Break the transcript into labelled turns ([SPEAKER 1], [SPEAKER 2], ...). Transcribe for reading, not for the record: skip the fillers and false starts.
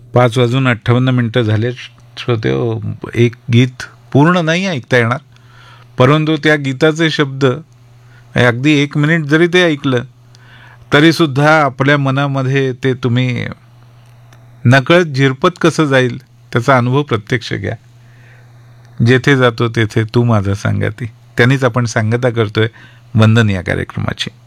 [SPEAKER 1] 5:58 झाले. श्रोते, एक गीत पूर्ण नाही ऐकता येणार, परंतु त्या गीताचे शब्द अगदी 1 मिनिट जरी ते ऐकलं तरी सुद्धा आपल्या मनामध्ये ते तुम्ही नकळत झिरपत कसं जाईल त्याचा अनुभव प्रत्यक्ष घ्या. जेथे जातो तेथे तू माझा सांगाती, त्यांनीच आपण सांगता करतोय वंदन या कार्यक्रमाची.